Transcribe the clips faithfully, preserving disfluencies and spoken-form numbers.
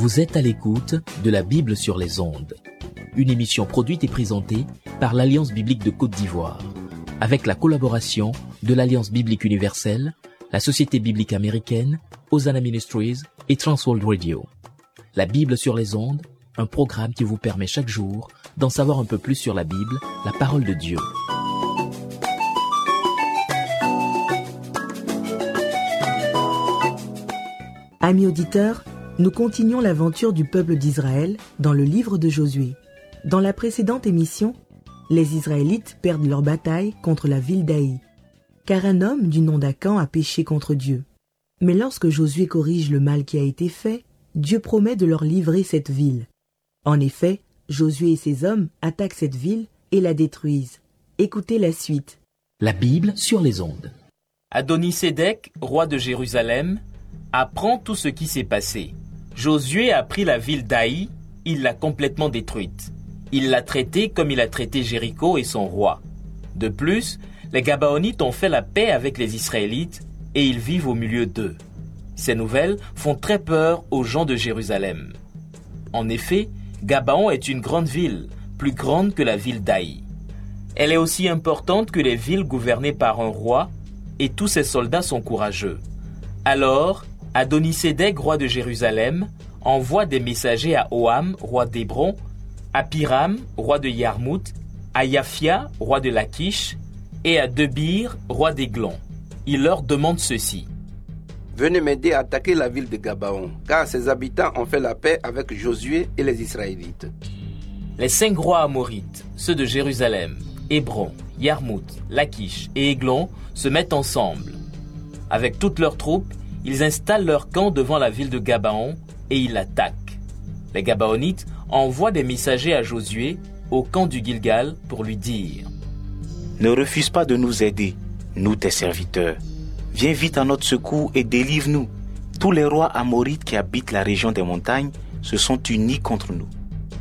Vous êtes à l'écoute de la Bible sur les ondes, une émission produite et présentée par l'Alliance biblique de Côte d'Ivoire, avec la collaboration de l'Alliance biblique universelle, la Société biblique américaine, Hosanna Ministries et Transworld Radio. La Bible sur les ondes, un programme qui vous permet chaque jour d'en savoir un peu plus sur la Bible, la parole de Dieu. Amis auditeurs, nous continuons l'aventure du peuple d'Israël dans le livre de Josué. Dans la précédente émission, les Israélites perdent leur bataille contre la ville d'Aï, car un homme du nom d'Acan a péché contre Dieu. Mais lorsque Josué corrige le mal qui a été fait, Dieu promet de leur livrer cette ville. En effet, Josué et ses hommes attaquent cette ville et la détruisent. Écoutez la suite. La Bible sur les ondes. Adoni-Sédec, roi de Jérusalem, apprend tout ce qui s'est passé. Josué a pris la ville d'Aï, il l'a complètement détruite. Il l'a traitée comme il a traité Jéricho et son roi. De plus, les Gabaonites ont fait la paix avec les Israélites et ils vivent au milieu d'eux. Ces nouvelles font très peur aux gens de Jérusalem. En effet, Gabaon est une grande ville, plus grande que la ville d'Aï. Elle est aussi importante que les villes gouvernées par un roi et tous ses soldats sont courageux. Alors, Adoni-Sédec, roi de Jérusalem, envoie des messagers à Oham, roi d'Hébron, à Piram, roi de Yarmout, à Yaphia, roi de Lachish, et à Debir, roi d'Églon. Il leur demande ceci. Venez m'aider à attaquer la ville de Gabaon, car ses habitants ont fait la paix avec Josué et les Israélites. Les cinq rois amorites, ceux de Jérusalem, Hébron, Yarmout, Lachish et Églon, se mettent ensemble. Avec toutes leurs troupes, ils installent leur camp devant la ville de Gabaon et ils l'attaquent. Les Gabaonites envoient des messagers à Josué au camp du Gilgal pour lui dire « Ne refuse pas de nous aider, nous tes serviteurs. Viens vite à notre secours et délivre-nous. Tous les rois amorites qui habitent la région des montagnes se sont unis contre nous. »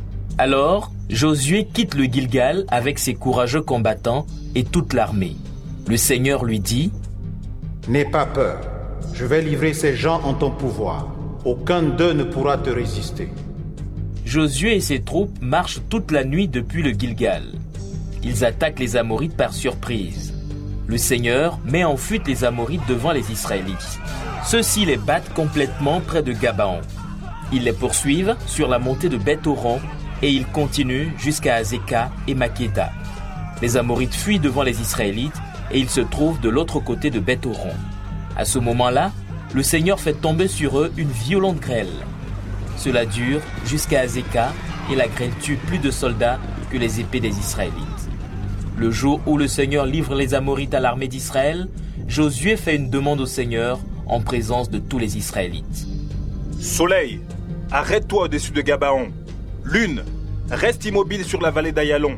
Alors, Josué quitte le Gilgal avec ses courageux combattants et toute l'armée. Le Seigneur lui dit « N'aie pas peur, je vais livrer ces gens en ton pouvoir. Aucun d'eux ne pourra te résister. » Josué et ses troupes marchent toute la nuit depuis le Gilgal. Ils attaquent les Amorites par surprise. Le Seigneur met en fuite les Amorites devant les Israélites. Ceux-ci les battent complètement près de Gabaon. Ils les poursuivent sur la montée de Beth-Horon et ils continuent jusqu'à Azeka et Makeda. Les Amorites fuient devant les Israélites et ils se trouvent de l'autre côté de Beth-Horon. À ce moment-là, le Seigneur fait tomber sur eux une violente grêle. Cela dure jusqu'à Azeka et la grêle tue plus de soldats que les épées des Israélites. Le jour où le Seigneur livre les Amorites à l'armée d'Israël, Josué fait une demande au Seigneur en présence de tous les Israélites. Soleil, arrête-toi au-dessus de Gabaon. Lune, reste immobile sur la vallée d'Ayalon.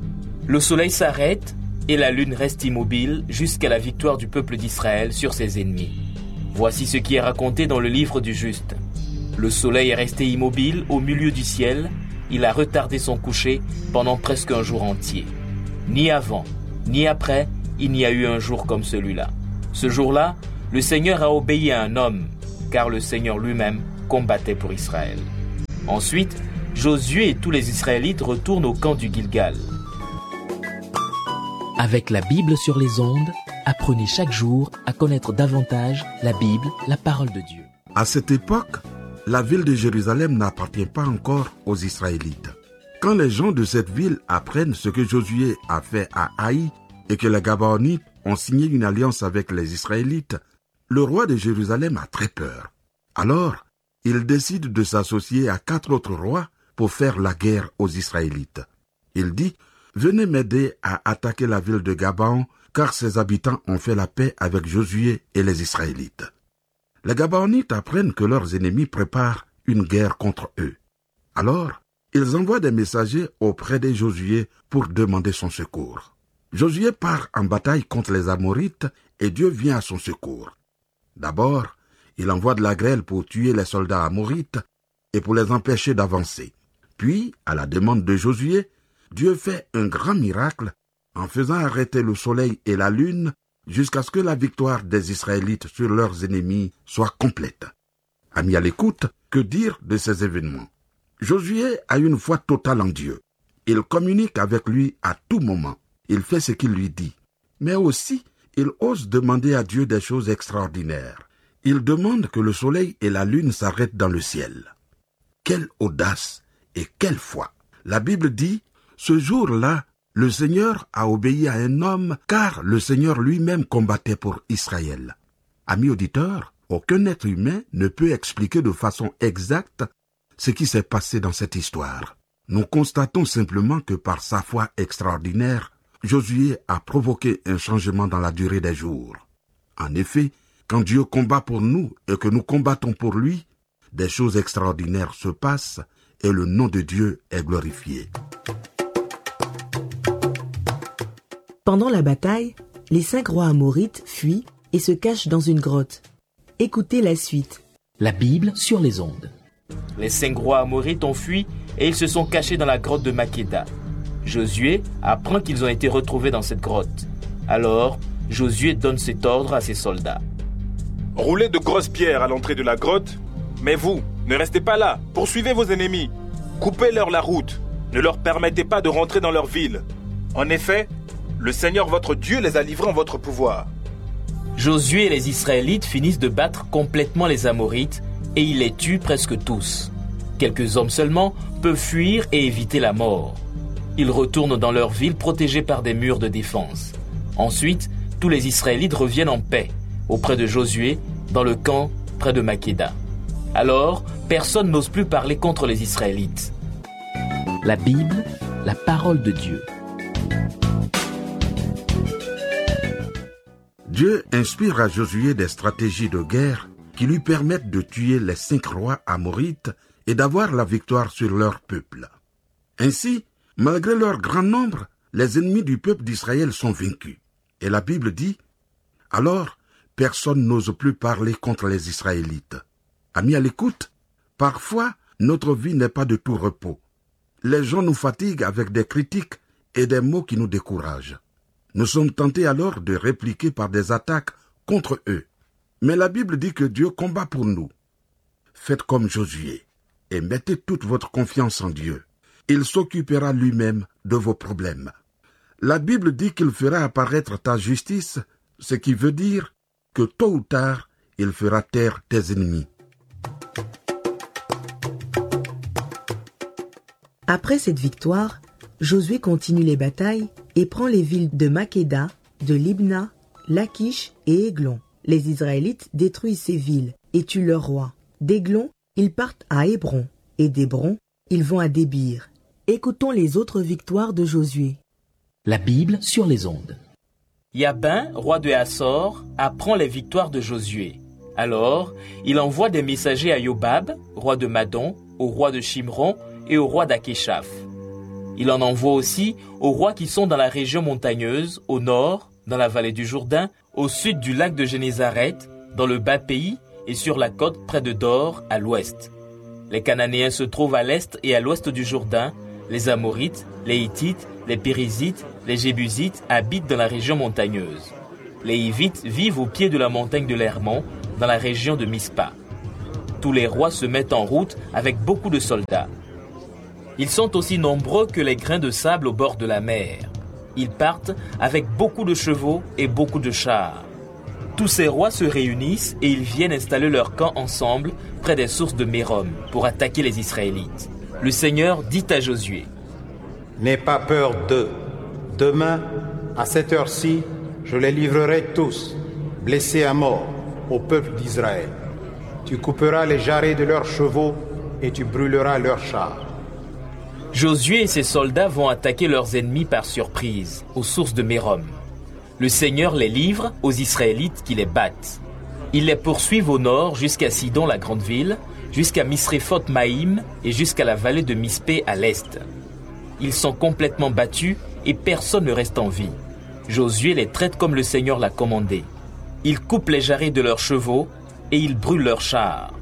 Le soleil s'arrête et la lune reste immobile jusqu'à la victoire du peuple d'Israël sur ses ennemis. Voici ce qui est raconté dans le livre du Juste. Le soleil est resté immobile au milieu du ciel, il a retardé son coucher pendant presque un jour entier. Ni avant, ni après, il n'y a eu un jour comme celui-là. Ce jour-là, le Seigneur a obéi à un homme, car le Seigneur lui-même combattait pour Israël. Ensuite, Josué et tous les Israélites retournent au camp du Gilgal. Avec la Bible sur les ondes, apprenez chaque jour à connaître davantage la Bible, la parole de Dieu. À cette époque, la ville de Jérusalem n'appartient pas encore aux Israélites. Quand les gens de cette ville apprennent ce que Josué a fait à Aï et que les Gabaonites ont signé une alliance avec les Israélites, le roi de Jérusalem a très peur. Alors, il décide de s'associer à quatre autres rois pour faire la guerre aux Israélites. Il dit « Venez m'aider à attaquer la ville de Gabaon, car ses habitants ont fait la paix avec Josué et les Israélites. » Les Gabaonites apprennent que leurs ennemis préparent une guerre contre eux. Alors, ils envoient des messagers auprès de Josué pour demander son secours. Josué part en bataille contre les Amorites et Dieu vient à son secours. D'abord, il envoie de la grêle pour tuer les soldats amorites et pour les empêcher d'avancer. Puis, à la demande de Josué, Dieu fait un grand miracle en faisant arrêter le soleil et la lune jusqu'à ce que la victoire des Israélites sur leurs ennemis soit complète. Amis à l'écoute, que dire de ces événements? Josué a une foi totale en Dieu. Il communique avec lui à tout moment. Il fait ce qu'il lui dit. Mais aussi, il ose demander à Dieu des choses extraordinaires. Il demande que le soleil et la lune s'arrêtent dans le ciel. Quelle audace et quelle foi! La Bible dit, ce jour-là, le Seigneur a obéi à un homme, car le Seigneur lui-même combattait pour Israël. Amis auditeurs, aucun être humain ne peut expliquer de façon exacte ce qui s'est passé dans cette histoire. Nous constatons simplement que par sa foi extraordinaire, Josué a provoqué un changement dans la durée des jours. En effet, quand Dieu combat pour nous et que nous combattons pour lui, des choses extraordinaires se passent et le nom de Dieu est glorifié. Pendant la bataille, les cinq rois amorites fuient et se cachent dans une grotte. Écoutez la suite. La Bible sur les ondes. Les cinq rois amorites ont fui et ils se sont cachés dans la grotte de Makeda. Josué apprend qu'ils ont été retrouvés dans cette grotte. Alors, Josué donne cet ordre à ses soldats. Roulez de grosses pierres à l'entrée de la grotte, mais vous, ne restez pas là, poursuivez vos ennemis. Coupez-leur la route, ne leur permettez pas de rentrer dans leur ville. En effet, le Seigneur votre Dieu les a livrés en votre pouvoir. Josué et les Israélites finissent de battre complètement les Amorites et ils les tuent presque tous. Quelques hommes seulement peuvent fuir et éviter la mort. Ils retournent dans leur ville protégés par des murs de défense. Ensuite, tous les Israélites reviennent en paix auprès de Josué dans le camp près de Makeda. Alors, personne n'ose plus parler contre les Israélites. La Bible, la parole de Dieu. Dieu inspire à Josué des stratégies de guerre qui lui permettent de tuer les cinq rois amorites et d'avoir la victoire sur leur peuple. Ainsi, malgré leur grand nombre, les ennemis du peuple d'Israël sont vaincus. Et la Bible dit, « Alors, personne n'ose plus parler contre les Israélites. » Amis à l'écoute, parfois, notre vie n'est pas de tout repos. Les gens nous fatiguent avec des critiques et des mots qui nous découragent. Nous sommes tentés alors de répliquer par des attaques contre eux. Mais la Bible dit que Dieu combat pour nous. Faites comme Josué et mettez toute votre confiance en Dieu. Il s'occupera lui-même de vos problèmes. La Bible dit qu'il fera apparaître ta justice, ce qui veut dire que tôt ou tard, il fera taire tes ennemis. Après cette victoire, Josué continue les batailles et prend les villes de Makeda, de Libna, Lachish et Églon. Les Israélites détruisent ces villes et tuent leurs rois. D'Églon, ils partent à Hébron et d'Hébron, ils vont à Débir. Écoutons les autres victoires de Josué. La Bible sur les ondes. Yabin, roi de Hassor, apprend les victoires de Josué. Alors, il envoie des messagers à Yobab, roi de Madon, au roi de Shimron et au roi d'Akeshaph. Il en envoie aussi aux rois qui sont dans la région montagneuse, au nord, dans la vallée du Jourdain, au sud du lac de Génézareth, dans le bas pays et sur la côte près de Dor, à l'ouest. Les Cananéens se trouvent à l'est et à l'ouest du Jourdain. Les Amorites, les Hittites, les Périzites, les Jébusites habitent dans la région montagneuse. Les Hivites vivent au pied de la montagne de l'Hermon, dans la région de Mispa. Tous les rois se mettent en route avec beaucoup de soldats. Ils sont aussi nombreux que les grains de sable au bord de la mer. Ils partent avec beaucoup de chevaux et beaucoup de chars. Tous ces rois se réunissent et ils viennent installer leur camp ensemble près des sources de Mérom pour attaquer les Israélites. Le Seigneur dit à Josué, « N'aie pas peur d'eux. Demain, à cette heure-ci, je les livrerai tous, blessés à mort, au peuple d'Israël. Tu couperas les jarrets de leurs chevaux et tu brûleras leurs chars. » Josué et ses soldats vont attaquer leurs ennemis par surprise, aux sources de Mérom. Le Seigneur les livre aux Israélites qui les battent. Ils les poursuivent au nord jusqu'à Sidon, la grande ville, jusqu'à Misréphoth Maïm et jusqu'à la vallée de Mispé à l'est. Ils sont complètement battus et personne ne reste en vie. Josué les traite comme le Seigneur l'a commandé. Il coupe les jarrets de leurs chevaux et il brûle leurs chars.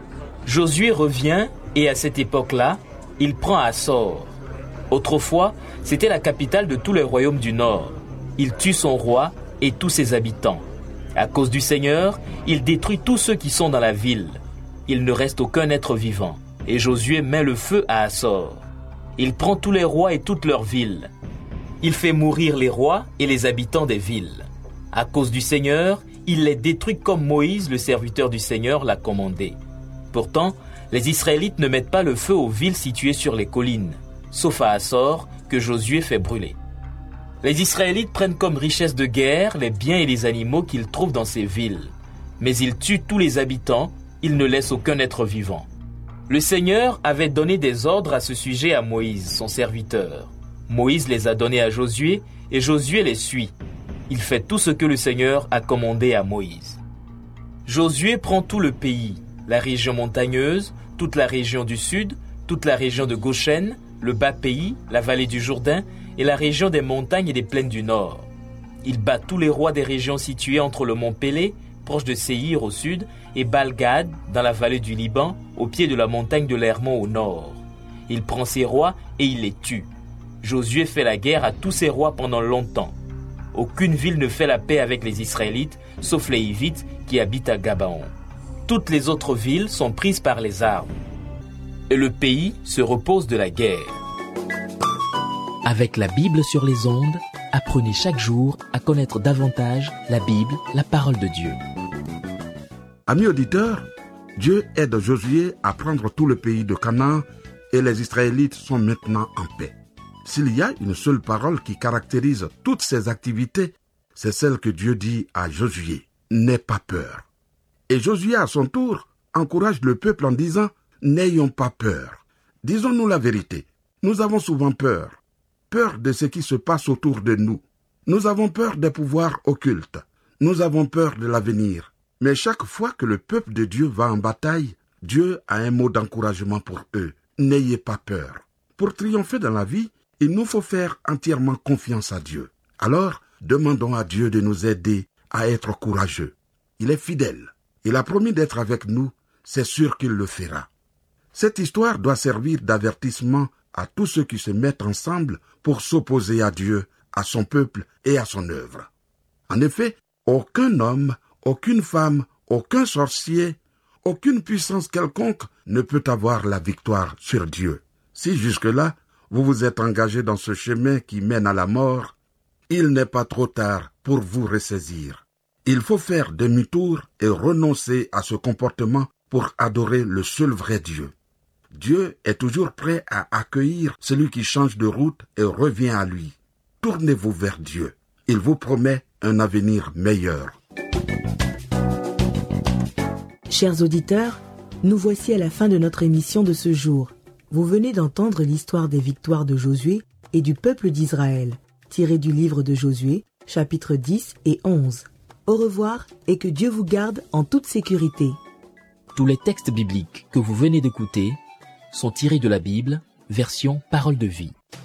Josué revient et à cette époque-là, il prend Hassor. Autrefois, c'était la capitale de tous les royaumes du nord. Il tue son roi et tous ses habitants. À cause du Seigneur, il détruit tous ceux qui sont dans la ville. Il ne reste aucun être vivant. Et Josué met le feu à Haçor. Il prend tous les rois et toutes leurs villes. Il fait mourir les rois et les habitants des villes. À cause du Seigneur, il les détruit comme Moïse, le serviteur du Seigneur, l'a commandé. Pourtant, les Israélites ne mettent pas le feu aux villes situées sur les collines, sauf à Haçor, que Josué fait brûler. Les Israélites prennent comme richesse de guerre les biens et les animaux qu'ils trouvent dans ces villes. Mais ils tuent tous les habitants, ils ne laissent aucun être vivant. Le Seigneur avait donné des ordres à ce sujet à Moïse, son serviteur. Moïse les a donnés à Josué, et Josué les suit. Il fait tout ce que le Seigneur a commandé à Moïse. Josué prend tout le pays, la région montagneuse, toute la région du sud, toute la région de Goshen, le bas pays, la vallée du Jourdain, et la région des montagnes et des plaines du nord. Il bat tous les rois des régions situées entre le mont Pélé, proche de Séhir au sud, et Baal-Gad, dans la vallée du Liban, au pied de la montagne de l'Hermon au nord. Il prend ces rois et il les tue. Josué fait la guerre à tous ces rois pendant longtemps. Aucune ville ne fait la paix avec les Israélites, sauf les Hivites qui habitent à Gabaon. Toutes les autres villes sont prises par les armes. Et le pays se repose de la guerre. Avec la Bible sur les ondes, apprenez chaque jour à connaître davantage la Bible, la parole de Dieu. Amis auditeurs, Dieu aide Josué à prendre tout le pays de Canaan et les Israélites sont maintenant en paix. S'il y a une seule parole qui caractérise toutes ces activités, c'est celle que Dieu dit à Josué, « N'aie pas peur ». Et Josué, à son tour, encourage le peuple en disant, « N'ayons pas peur ». Disons-nous la vérité, nous avons souvent peur. Peur de ce qui se passe autour de nous. Nous avons peur des pouvoirs occultes. Nous avons peur de l'avenir. Mais chaque fois que le peuple de Dieu va en bataille, Dieu a un mot d'encouragement pour eux. N'ayez pas peur. Pour triompher dans la vie, il nous faut faire entièrement confiance à Dieu. Alors, demandons à Dieu de nous aider à être courageux. Il est fidèle. Il a promis d'être avec nous. C'est sûr qu'il le fera. Cette histoire doit servir d'avertissement à tous ceux qui se mettent ensemble pour s'opposer à Dieu, à son peuple et à son œuvre. En effet, aucun homme, aucune femme, aucun sorcier, aucune puissance quelconque ne peut avoir la victoire sur Dieu. Si jusque-là, vous vous êtes engagé dans ce chemin qui mène à la mort, il n'est pas trop tard pour vous ressaisir. Il faut faire demi-tour et renoncer à ce comportement pour adorer le seul vrai Dieu. Dieu est toujours prêt à accueillir celui qui change de route et revient à lui. Tournez-vous vers Dieu. Il vous promet un avenir meilleur. Chers auditeurs, nous voici à la fin de notre émission de ce jour. Vous venez d'entendre l'histoire des victoires de Josué et du peuple d'Israël, tirée du livre de Josué, chapitres dix et onze. Au revoir et que Dieu vous garde en toute sécurité. Tous les textes bibliques que vous venez d'écouter sont tirés de la Bible, version Parole de vie.